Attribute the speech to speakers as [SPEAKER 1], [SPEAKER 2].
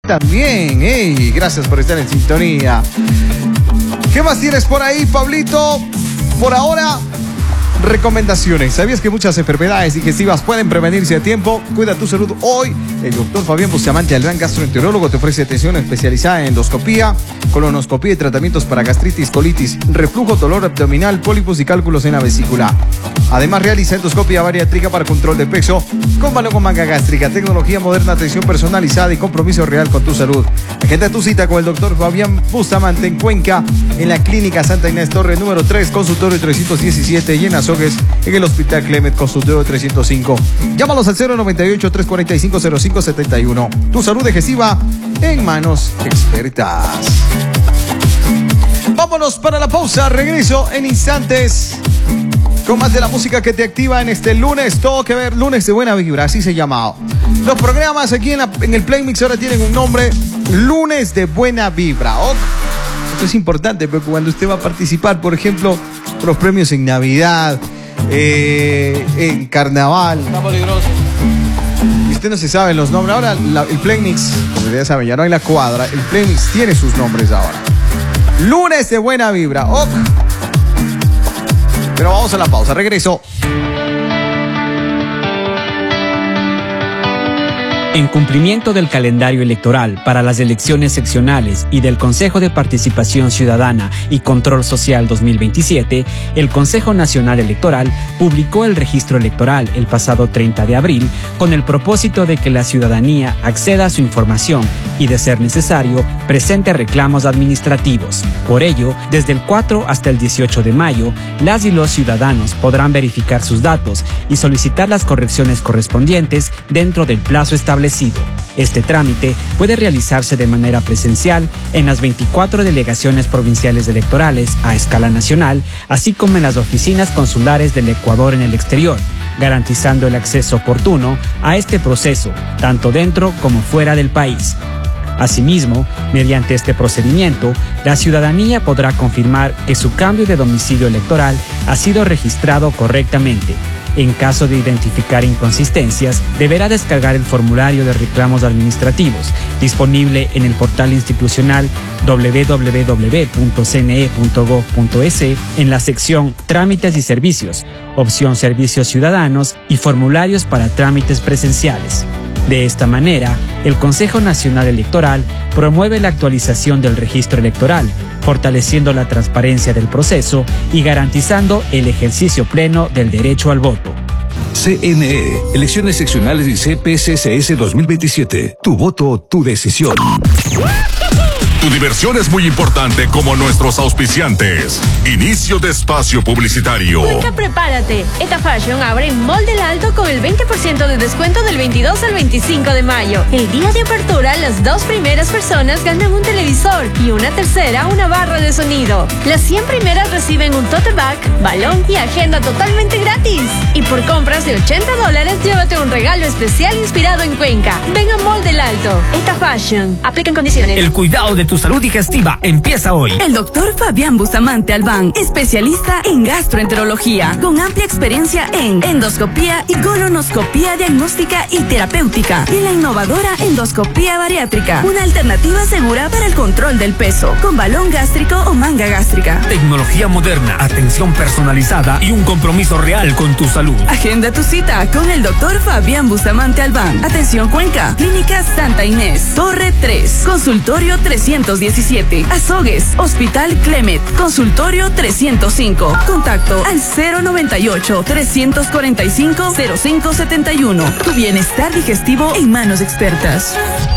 [SPEAKER 1] también. Hey, gracias por estar en sintonía. ¿Qué más tienes por ahí, Pablito? Por ahora, recomendaciones. ¿Sabías que muchas enfermedades digestivas pueden prevenirse a tiempo? Cuida tu salud hoy. El doctor Fabián Bustamante Albán, gastroenterólogo, te ofrece atención especializada en endoscopía, colonoscopía y tratamientos para gastritis, colitis, reflujo, dolor abdominal, pólipos y cálculos en la vesícula. Además, realiza endoscopia bariátrica para control de peso, con balón con manga gástrica, tecnología moderna, atención personalizada y compromiso real con tu salud. Agenda tu cita con el doctor Fabián Bustamante en Cuenca, en la Clínica Santa Inés Torre número 3, consultorio 317, y en Azogues, en el Hospital Clemet, consultorio 305. Llámalos al 098-345-0571. Tu salud digestiva en manos expertas. Vámonos para la pausa. Regreso en instantes con más de la música que te activa en este lunes. Todo que ver, lunes de buena vibra, así se llama. Los programas aquí en el Play Mix ahora tienen un nombre: lunes de buena vibra. Esto es importante, porque cuando usted va a participar, por ejemplo, los premios en Navidad, en Carnaval,
[SPEAKER 2] está peligroso.
[SPEAKER 1] Y usted no se sabe los nombres. Ahora el Play Mix, como ya saben, ya no hay la cuadra, el Play Mix tiene sus nombres ahora. Lunes de buena vibra. Pero vamos a la pausa, regreso.
[SPEAKER 3] En cumplimiento del calendario electoral para las elecciones seccionales y del Consejo de Participación Ciudadana y Control Social 2027, el Consejo Nacional Electoral publicó el registro electoral el pasado 30 de abril con el propósito de que la ciudadanía acceda a su información y, de ser necesario, presente reclamos administrativos. Por ello, desde el 4 hasta el 18 de mayo, las y los ciudadanos podrán verificar sus datos y solicitar las correcciones correspondientes dentro del plazo establecido. Este trámite puede realizarse de manera presencial en las 24 delegaciones provinciales electorales a escala nacional, así como en las oficinas consulares del Ecuador en el exterior, garantizando el acceso oportuno a este proceso, tanto dentro como fuera del país. Asimismo, mediante este procedimiento, la ciudadanía podrá confirmar que su cambio de domicilio electoral ha sido registrado correctamente. En caso de identificar inconsistencias, deberá descargar el formulario de reclamos administrativos, disponible en el portal institucional www.cne.gov.es, en la sección Trámites y Servicios, opción Servicios Ciudadanos y formularios para trámites presenciales. De esta manera, el Consejo Nacional Electoral promueve la actualización del registro electoral, fortaleciendo la transparencia del proceso y garantizando el ejercicio pleno del derecho al voto.
[SPEAKER 4] CNE, Elecciones Seccionales y CPCCS 2027. Tu voto, tu decisión.
[SPEAKER 5] Tu diversión es muy importante, como nuestros auspiciantes. Inicio de espacio publicitario.
[SPEAKER 6] Cuenca, prepárate. Eta Fashion abre en Mall del Alto con el 20% de descuento del 22 al 25 de mayo. El día de apertura, las 2 primeras personas ganan un televisor y una tercera una barra de sonido. Las 100 primeras reciben un tote bag, balón y agenda totalmente gratis. Y por compras de $80, llévate un regalo especial inspirado en Cuenca. Ven a Mall del Alto. Eta Fashion. Aplican condiciones.
[SPEAKER 7] El cuidado de tu salud digestiva empieza hoy.
[SPEAKER 8] El doctor Fabián Bustamante Albán, especialista en gastroenterología, con amplia experiencia en endoscopía y colonoscopía diagnóstica y terapéutica, y la innovadora endoscopía bariátrica, una alternativa segura para el control del peso, con balón gástrico o manga gástrica.
[SPEAKER 7] Tecnología moderna, atención personalizada y un compromiso real con tu salud.
[SPEAKER 8] Agenda tu cita con el doctor Fabián Bustamante Albán. Atención Cuenca, Clínica Santa Inés, Torre 3, consultorio 317. Azogues, Hospital Clemet, consultorio 305. Contacto al 098-345-0571. Tu bienestar digestivo en manos expertas.